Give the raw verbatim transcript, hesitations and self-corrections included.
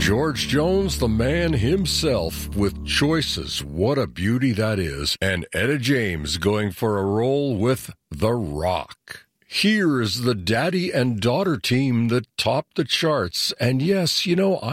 George Jones, the man himself, with Choices, what a beauty that is, and Etta James going for a role with The Rock. Here is the daddy and daughter team that topped the charts, and yes, you know,